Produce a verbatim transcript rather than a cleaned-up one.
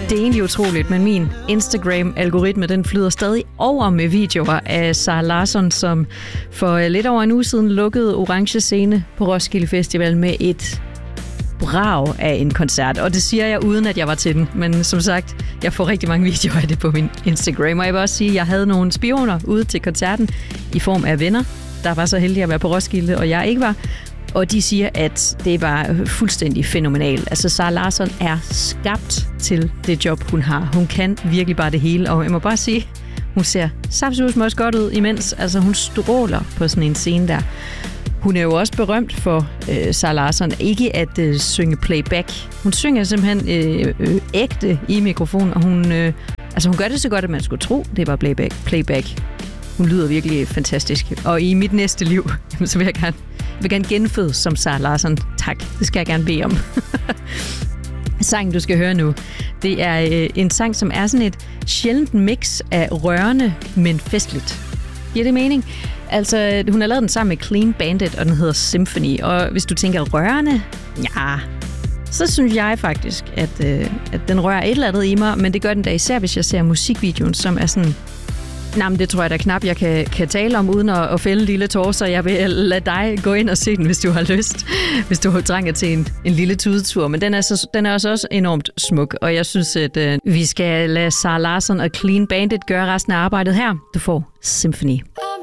Det er egentlig utroligt, men min Instagram-algoritme, den flyder stadig over med videoer af Zara Larsson, som for lidt over en uge siden lukkede Orange Scene på Roskilde Festival med et brag af en koncert. Og det siger jeg uden, at jeg var til den. Men som sagt, jeg får rigtig mange videoer af det på min Instagram. Og jeg vil også sige, at jeg havde nogle spioner ude til koncerten i form af venner, der var så heldige at være på Roskilde, og jeg ikke var. Og de siger, at det var fuldstændig fænomenalt. Altså, Zara Larsson er skabt til det job, hun har. Hun kan virkelig bare det hele, og jeg må bare sige, hun ser saftsus også godt ud imens. Altså, hun stråler på sådan en scene der. Hun er jo også berømt for, øh, Zara Larsson, ikke at øh, synge playback. Hun synger simpelthen øh, øh, ægte i mikrofonen, og hun, øh, altså, hun gør det så godt, at man skulle tro, det var playback. playback. Hun lyder virkelig fantastisk. Og i mit næste liv, så vil jeg gerne, jeg vil gerne genfødes som Zara Larsson. Tak, det skal jeg gerne bede om. Sangen, du skal høre nu, det er øh, en sang, som er sådan et sjældent mix af rørende, men festligt. Giver det mening? Altså, hun har lavet den sammen med Clean Bandit, og den hedder Symphony. Og hvis du tænker rørende, ja, så synes jeg faktisk, at, øh, at den rører et eller andet i mig, men det gør den da især, hvis jeg ser musikvideoen, som er sådan... Nej, men det tror jeg da knap, jeg kan, kan tale om, uden at, at fælde en lille tår, så jeg vil lade dig gå ind og se den, hvis du har lyst. Hvis du trænger til en, en lille tudetur. Men den er, så, den er også, også enormt smuk, og jeg synes, at øh, vi skal lade Zara Larsson og Clean Bandit gøre resten af arbejdet her. Du får Symphony.